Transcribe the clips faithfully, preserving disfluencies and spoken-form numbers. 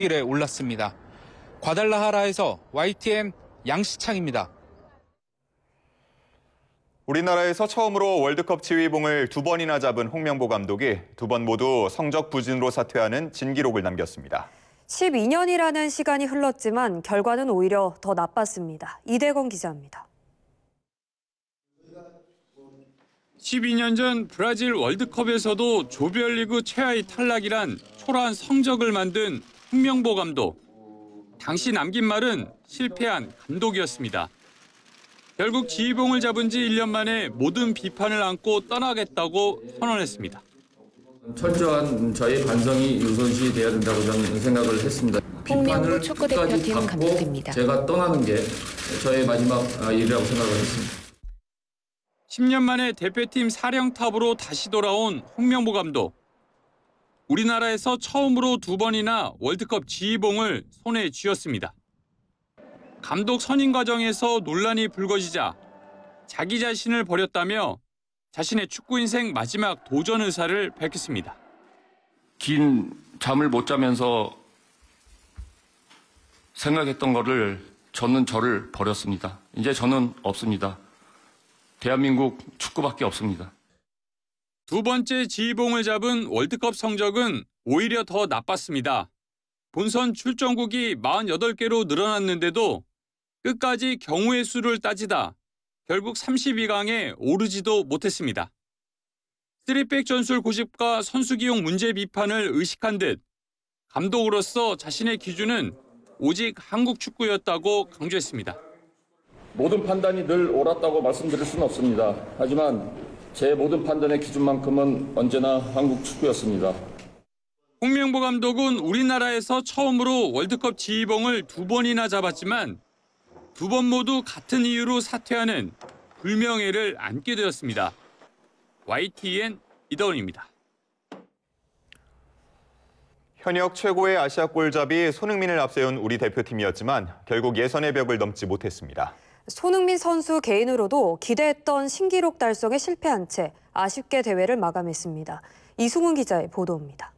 일에 올랐습니다. 과달라하라에서 와이티엔 양시창입니다. 우리나라에서 처음으로 월드컵 지휘봉을 두 번이나 잡은 홍명보 감독이 두 번 모두 성적 부진으로 사퇴하는 진기록을 남겼습니다. 십이 년이라는 시간이 흘렀지만 결과는 오히려 더 나빴습니다. 이대건 기자입니다. 십이 년 전 브라질 월드컵에서도 조별리그 최하위 탈락이란 초라한 성적을 만든 홍명보 감독. 당시 남긴 말은 실패한 감독이었습니다. 결국 지휘봉을 잡은 지 일 년 만에 모든 비판을 안고 떠나겠다고 선언했습니다. 철저한 저희 반성이 우선시 돼야 된다고 저는 생각을 했습니다. 홍명보 축구대표팀 감독입니다. 제가 떠나는 게 저의 마지막 일이라고 생각을 했습니다. 십 년 만에 대표팀 사령탑으로 다시 돌아온 홍명보 감독. 우리나라에서 처음으로 두 번이나 월드컵 지휘봉을 손에 쥐었습니다. 감독 선임 과정에서 논란이 불거지자 자기 자신을 버렸다며 자신의 축구 인생 마지막 도전 의사를 밝혔습니다. 긴 잠을 못 자면서 생각했던 거를 저는 저를 버렸습니다. 이제 저는 없습니다. 대한민국 축구밖에 없습니다. 두 번째 지휘봉을 잡은 월드컵 성적은 오히려 더 나빴습니다. 본선 출전국이 사십팔 개로 늘어났는데도 끝까지 경우의 수를 따지다 결국 삼십이 강에 오르지도 못했습니다. 쓰리백 전술 고집과 선수 기용 문제 비판을 의식한 듯 감독으로서 자신의 기준은 오직 한국 축구였다고 강조했습니다. 모든 판단이 늘 옳았다고 말씀드릴 수는 없습니다. 하지만 제 모든 판단의 기준만큼은 언제나 한국 축구였습니다. 홍명보 감독은 우리나라에서 처음으로 월드컵 지휘봉을 두 번이나 잡았지만 두 번 모두 같은 이유로 사퇴하는 불명예를 안게 되었습니다. 와이티엔 이더원입니다. 현역 최고의 아시아 골잡이 손흥민을 앞세운 우리 대표팀이었지만 결국 예선의 벽을 넘지 못했습니다. 손흥민 선수 개인으로도 기대했던 신기록 달성에 실패한 채 아쉽게 대회를 마감했습니다. 이승훈 기자의 보도입니다.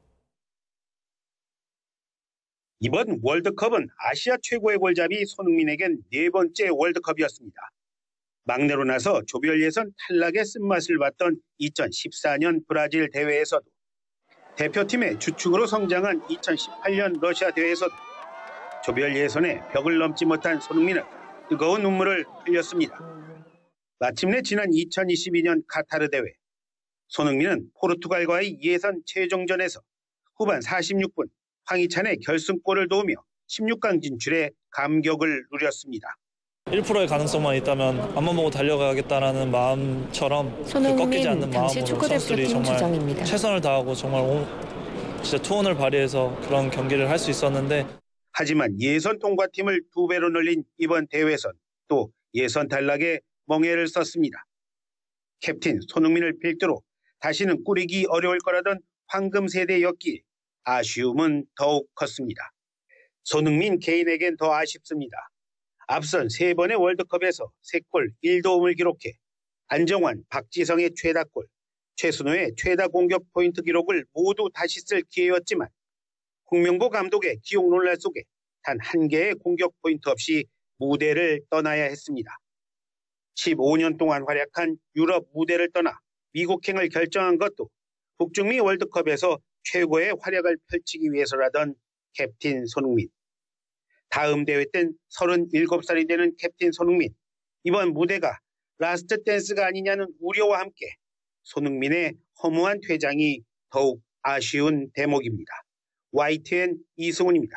이번 월드컵은 아시아 최고의 골잡이 손흥민에겐 네 번째 월드컵이었습니다. 막내로 나서 조별 예선 탈락의 쓴맛을 봤던 이천십사 년 브라질 대회에서도 대표팀의 주축으로 성장한 이천십팔 년 러시아 대회에서도 조별 예선의 벽을 넘지 못한 손흥민은 뜨거운 눈물을 흘렸습니다. 마침내 지난 이천이십이 년 카타르 대회 손흥민은 포르투갈과의 예선 최종전에서 후반 사십육 분 황희찬의 결승골을 도우며 십육 강 진출에 감격을 누렸습니다. 일 퍼센트의 가능성만 있다면 앞만 보고 달려가겠다는 마음처럼 꺾이지 않는 마음으로 선수들이 정말 주장입니다. 최선을 다하고 정말 오, 진짜 투혼을 발휘해서 그런 경기를 할 수 있었는데 하지만 예선 통과팀을 두 배로 늘린 이번 대회에선 또 예선 탈락에 멍해를 썼습니다. 캡틴 손흥민을 필두로 다시는 꾸리기 어려울 거라던 황금 세대였기에 아쉬움은 더욱 컸습니다. 손흥민 개인에겐 더 아쉽습니다. 앞선 세 번의 월드컵에서 세 골 일 도움을 기록해 안정환, 박지성의 최다골, 최순호의 최다 공격 포인트 기록을 모두 다시 쓸 기회였지만 홍명보 감독의 기용 논란 속에 단 한 개의 공격 포인트 없이 무대를 떠나야 했습니다. 십오 년 동안 활약한 유럽 무대를 떠나 미국행을 결정한 것도 북중미 월드컵에서 최고의 활약을 펼치기 위해서라던 캡틴 손흥민. 다음 대회 땐 서른일곱 살이 되는 캡틴 손흥민. 이번 무대가 라스트 댄스가 아니냐는 우려와 함께 손흥민의 허무한 퇴장이 더욱 아쉬운 대목입니다. 와이티엔 이승훈입니다.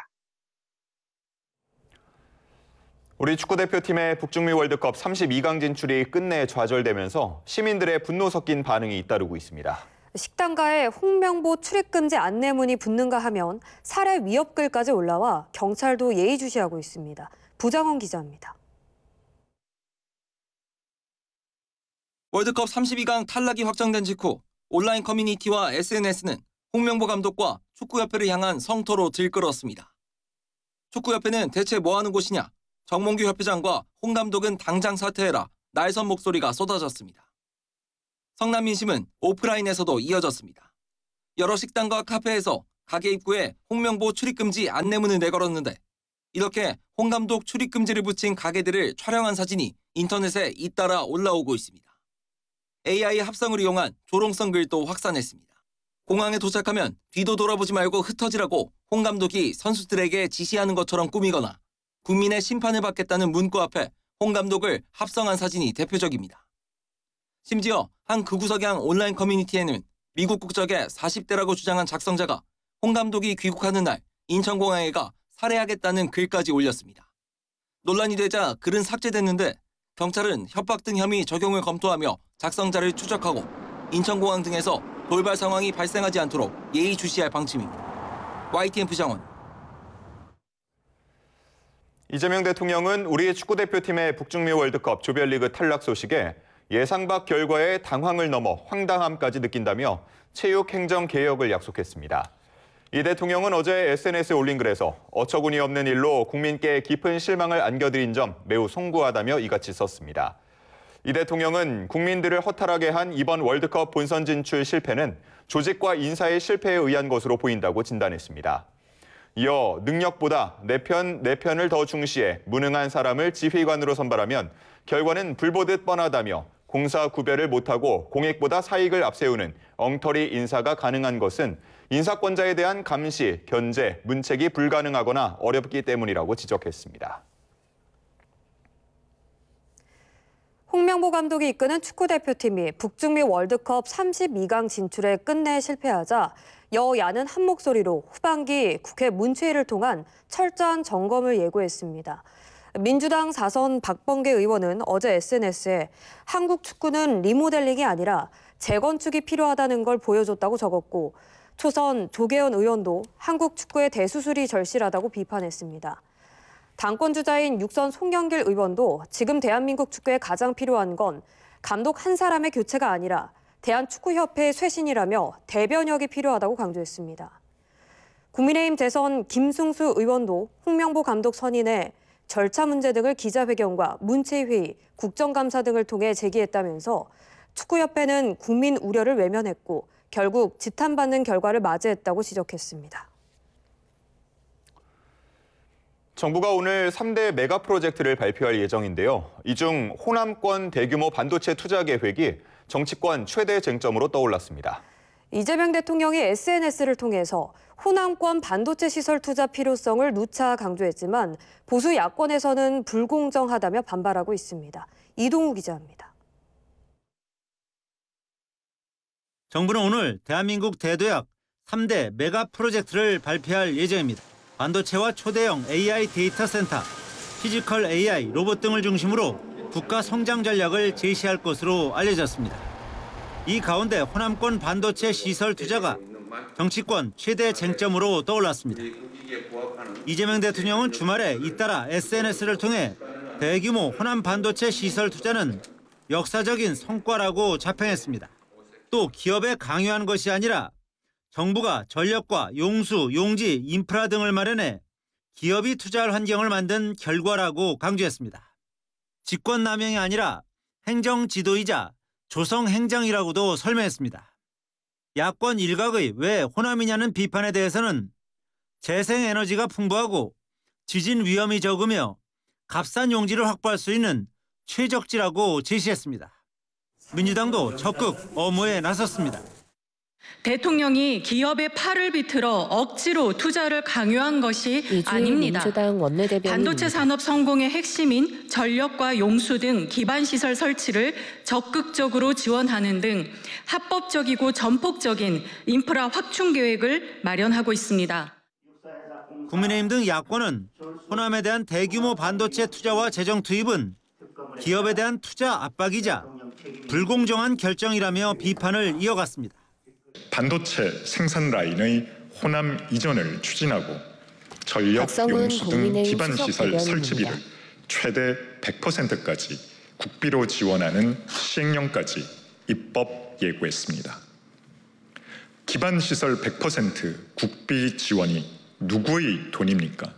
우리 축구대표팀의 북중미 월드컵 삼십이 강 진출이 끝내 좌절되면서 시민들의 분노 섞인 반응이 잇따르고 있습니다. 식당가에 홍명보 출입금지 안내문이 붙는가 하면 살해 위협글까지 올라와 경찰도 예의주시하고 있습니다. 부장원 기자입니다. 월드컵 삼십이 강 탈락이 확정된 직후 온라인 커뮤니티와 에스엔에스는 홍명보 감독과 축구협회를 향한 성토로 들끓었습니다. 축구협회는 대체 뭐하는 곳이냐? 정몽규 협회장과 홍 감독은 당장 사퇴해라. 날선 목소리가 쏟아졌습니다. 성남 민심은 오프라인에서도 이어졌습니다. 여러 식당과 카페에서 가게 입구에 홍명보 출입금지 안내문을 내걸었는데 이렇게 홍 감독 출입금지를 붙인 가게들을 촬영한 사진이 인터넷에 잇따라 올라오고 있습니다. 에이아이 합성을 이용한 조롱성 글도 확산했습니다. 공항에 도착하면 뒤도 돌아보지 말고 흩어지라고 홍 감독이 선수들에게 지시하는 것처럼 꾸미거나 국민의 심판을 받겠다는 문구 앞에 홍 감독을 합성한 사진이 대표적입니다. 심지어 한 극우석양 온라인 커뮤니티에는 미국 국적의 사십 대라고 주장한 작성자가 홍 감독이 귀국하는 날 인천공항에 가 살해하겠다는 글까지 올렸습니다. 논란이 되자 글은 삭제됐는데 경찰은 협박 등 혐의 적용을 검토하며 작성자를 추적하고 인천공항 등에서 돌발 상황이 발생하지 않도록 예의주시할 방침입니다. 와이티엔 부장원. 이재명 대통령은 우리 축구대표팀의 북중미 월드컵 조별리그 탈락 소식에 예상 밖 결과에 당황을 넘어 황당함까지 느낀다며 체육행정개혁을 약속했습니다. 이 대통령은 어제 에스엔에스에 올린 글에서 어처구니 없는 일로 국민께 깊은 실망을 안겨드린 점 매우 송구하다며 이같이 썼습니다. 이 대통령은 국민들을 허탈하게 한 이번 월드컵 본선 진출 실패는 조직과 인사의 실패에 의한 것으로 보인다고 진단했습니다. 이어 능력보다 내 편, 내 편을 더 중시해 무능한 사람을 지휘관으로 선발하면 결과는 불보듯 뻔하다며 공사 구별을 못하고 공익보다 사익을 앞세우는 엉터리 인사가 가능한 것은 인사권자에 대한 감시, 견제, 문책이 불가능하거나 어렵기 때문이라고 지적했습니다. 홍명보 감독이 이끄는 축구대표팀이 북중미 월드컵 삼십이 강 진출에 끝내 실패하자 여야는 한 목소리로 후반기 국회 문체위를 통한 철저한 점검을 예고했습니다. 민주당 사선 박범계 의원은 어제 에스엔에스에 한국 축구는 리모델링이 아니라 재건축이 필요하다는 걸 보여줬다고 적었고 초선 조계현 의원도 한국 축구의 대수술이 절실하다고 비판했습니다. 당권 주자인 육선 송영길 의원도 지금 대한민국 축구에 가장 필요한 건 감독 한 사람의 교체가 아니라 대한축구협회의 쇄신이라며 대변혁이 필요하다고 강조했습니다. 국민의힘 재선 김승수 의원도 홍명보 감독 선임에 절차 문제 등을 기자회견과 문체회의, 국정감사 등을 통해 제기했다면서 축구협회는 국민 우려를 외면했고 결국 지탄받는 결과를 맞이했다고 지적했습니다. 정부가 오늘 삼 대 메가 프로젝트를 발표할 예정인데요. 이 중 호남권 대규모 반도체 투자 계획이 정치권 최대 쟁점으로 떠올랐습니다. 이재명 대통령이 에스엔에스를 통해서 호남권 반도체 시설 투자 필요성을 누차 강조했지만 보수 야권에서는 불공정하다며 반발하고 있습니다. 이동우 기자입니다. 정부는 오늘 대한민국 대도약 삼 대 메가 프로젝트를 발표할 예정입니다. 반도체와 초대형 에이아이 데이터 센터, 피지컬 에이아이, 로봇 등을 중심으로 국가 성장 전략을 제시할 것으로 알려졌습니다. 이 가운데 호남권 반도체 시설 투자가 정치권 최대 쟁점으로 떠올랐습니다. 이재명 대통령은 주말에 잇따라 에스엔에스를 통해 대규모 호남 반도체 시설 투자는 역사적인 성과라고 자평했습니다. 또 기업에 강요한 것이 아니라 정부가 전력과 용수, 용지, 인프라 등을 마련해 기업이 투자할 환경을 만든 결과라고 강조했습니다. 직권남용이 아니라 행정지도이자 조성행정이라고도 설명했습니다. 야권 일각의 왜 호남이냐는 비판에 대해서는 재생에너지가 풍부하고 지진 위험이 적으며 값싼 용지를 확보할 수 있는 최적지라고 제시했습니다. 민주당도 적극 엄호에 나섰습니다. 대통령이 기업의 팔을 비틀어 억지로 투자를 강요한 것이 아닙니다. 민주당 원내대변인입니다. 반도체 산업 성공의 핵심인 전력과 용수 등 기반 시설 설치를 적극적으로 지원하는 등 합법적이고 전폭적인 인프라 확충 계획을 마련하고 있습니다. 국민의힘 등 야권은 호남에 대한 대규모 반도체 투자와 재정 투입은 기업에 대한 투자 압박이자 불공정한 결정이라며 비판을 이어갔습니다. 반도체 생산 라인의 호남 이전을 추진하고 전력, 용수 등 기반 시설 설치비를 최대 백 퍼센트까지 국비로 지원하는 시행령까지 입법 예고했습니다. 기반 시설 백 퍼센트 국비 지원이 누구의 돈입니까?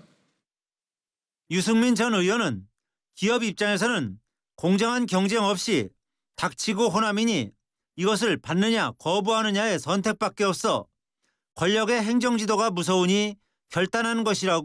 유승민 전 의원은 기업 입장에서는 공정한 경쟁 없이 닥치고 호남이니 이것을 받느냐 거부하느냐의 선택밖에 없어 권력의 행정지도가 무서우니 결단한 것이라고